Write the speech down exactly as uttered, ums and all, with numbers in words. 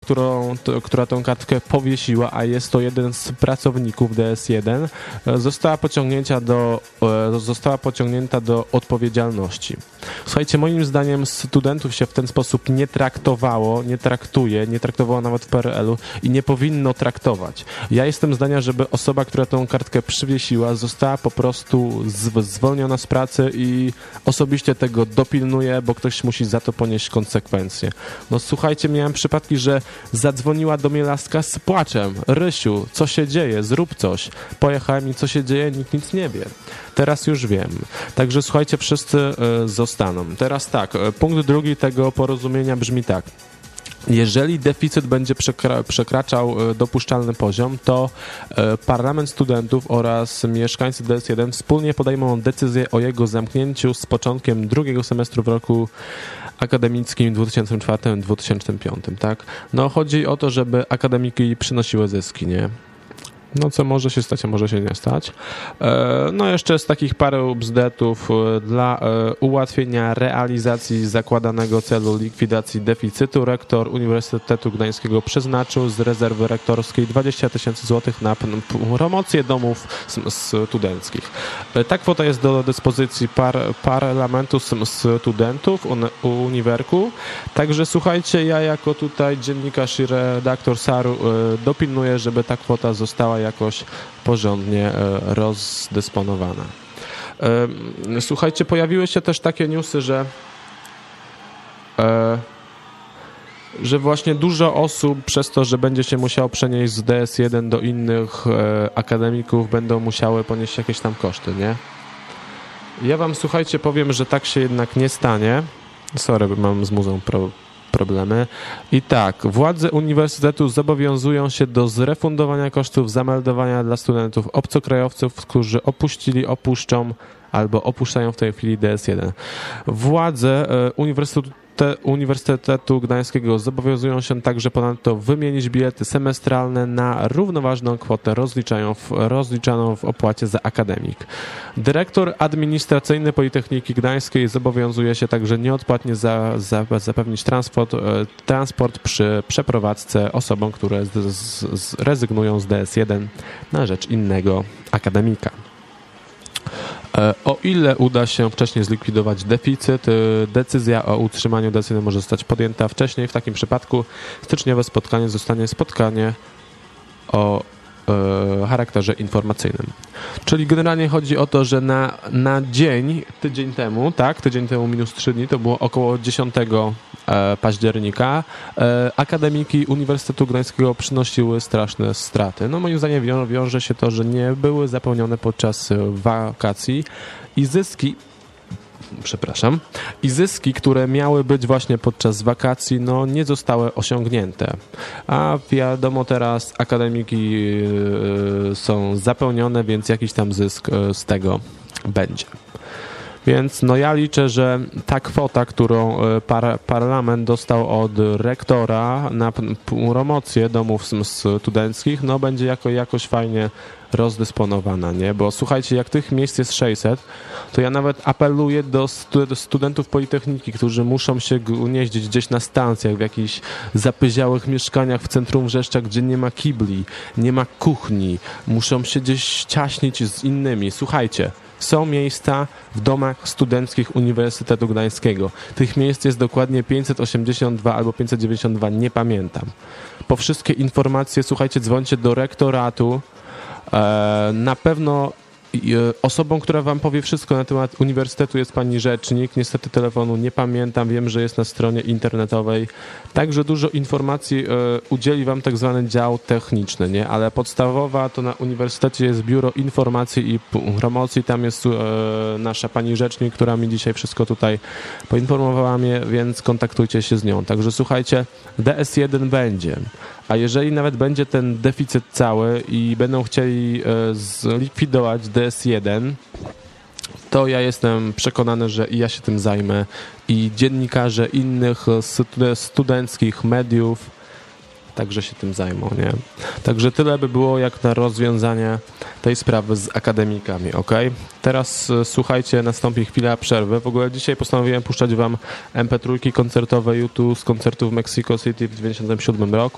którą, to, która tą kartkę powiesiła, a jest to jeden z pracowników D S jeden, została pociągnięta do, została pociągnięta do odpowiedzialności. Słuchajcie, moim zdaniem studentów się w ten sposób nie traktowało, nie traktuje, nie traktowało nawet w P R L u i nie powinno traktować. Ja jestem zdania, żeby osoba, która tą kartkę przywiesiła, została po prostu zwolniona z pracy i osobiście tego dopilnuje, bo ktoś musi za to ponieść konsekwencje. No słuchajcie, miałem przypadki, że zadzwoniła do mnie laska z płaczem. Rysiu, co się dzieje? Zrób coś. Pojechałem i co się dzieje? Nikt nic nie wie. Teraz już wiem. Także słuchajcie, wszyscy y, zostaną. Teraz tak, punkt drugi tego porozumienia brzmi tak. Jeżeli deficyt będzie przekra- przekraczał dopuszczalny poziom, to Parlament Studentów oraz mieszkańcy D S jeden wspólnie podejmą decyzję o jego zamknięciu z początkiem drugiego semestru w roku akademickim dwa tysiące czwartym dwa tysiące piątym, tak? No chodzi o to, żeby akademiki przynosiły zyski, nie? No co może się stać, a może się nie stać. No jeszcze z takich parę bzdetów dla ułatwienia realizacji zakładanego celu likwidacji deficytu rektor Uniwersytetu Gdańskiego przeznaczył z rezerwy rektorskiej dwadzieścia tysięcy złotych na promocję domów studenckich. Ta kwota jest do dyspozycji par, Parlamentu Studentów Uniwerku. Także słuchajcie, ja jako tutaj dziennikarz i redaktor S A R-u dopilnuję, żeby ta kwota została jakoś porządnie rozdysponowana. Słuchajcie, pojawiły się też takie newsy, że że właśnie dużo osób przez to, że będzie się musiało przenieść z D S jeden do innych akademików, będą musiały ponieść jakieś tam koszty, nie? Ja wam, słuchajcie, powiem, że tak się jednak nie stanie. Sorry, mam z muzą pro problemy. I tak, władze uniwersytetu zobowiązują się do zrefundowania kosztów zameldowania dla studentów obcokrajowców, którzy opuścili, opuszczą albo opuszczają w tej chwili D S jeden. Władze Uniwersytetu Uniwersytetu Gdańskiego zobowiązują się także ponadto wymienić bilety semestralne na równoważną kwotę rozliczaną w, rozliczaną w opłacie za akademik. Dyrektor administracyjny Politechniki Gdańskiej zobowiązuje się także nieodpłatnie za, za, zapewnić transport, transport przy przeprowadzce osobom, które z, z, z rezygnują z D S jeden na rzecz innego akademika. O ile uda się wcześniej zlikwidować deficyt, decyzja o utrzymaniu D S jeden może zostać podjęta wcześniej. W takim przypadku styczniowe spotkanie zostanie spotkanie o e, charakterze informacyjnym. Czyli generalnie chodzi o to, że na, na dzień, tydzień temu, tak, tydzień temu minus trzy dni, to było około dziesiątego października, akademiki Uniwersytetu Gdańskiego przynosiły straszne straty. No moim zdaniem wią- wiąże się to, że nie były zapełnione podczas wakacji i zyski przepraszam, i zyski, które miały być właśnie podczas wakacji, no nie zostały osiągnięte. A wiadomo, teraz akademiki są zapełnione, więc jakiś tam zysk z tego będzie. Więc no ja liczę, że ta kwota, którą par- parlament dostał od rektora na promocję domów studenckich, no będzie jako, jakoś fajnie rozdysponowana, nie? Bo słuchajcie, jak tych miejsc jest sześćset, to ja nawet apeluję do, stu- do studentów Politechniki, którzy muszą się unieździć gdzieś na stacjach, w jakichś zapyziałych mieszkaniach w centrum Wrzeszcza, gdzie nie ma kibli, nie ma kuchni, muszą się gdzieś ciaśnić z innymi. Słuchajcie, są miejsca w domach studenckich Uniwersytetu Gdańskiego. Tych miejsc jest dokładnie pięćset osiemdziesiąt dwa albo pięćset dziewięćdziesiąt dwa, nie pamiętam. Po wszystkie informacje, słuchajcie, dzwońcie do rektoratu. Na pewno osobą, która wam powie wszystko na temat uniwersytetu, jest pani rzecznik. Niestety telefonu nie pamiętam, wiem, że jest na stronie internetowej. Także dużo informacji udzieli wam tak zwany dział techniczny, nie? Ale podstawowa to na uniwersytecie jest Biuro Informacji i Promocji. Tam jest nasza pani rzecznik, która mi dzisiaj wszystko tutaj poinformowała mnie, więc kontaktujcie się z nią. Także słuchajcie, D S jeden będzie. A jeżeli nawet będzie ten deficyt cały i będą chcieli zlikwidować D S jeden, to ja jestem przekonany, że i ja się tym zajmę i dziennikarze innych studenckich mediów także się tym zajmą, nie? Także tyle by było jak na rozwiązanie tej sprawy z akademikami, ok? Teraz słuchajcie, nastąpi chwila przerwy. W ogóle dzisiaj postanowiłem puszczać wam em pe trzy koncertowe YouTube z koncertu w Mexico City w dziewięćdziesiątym siódmym roku.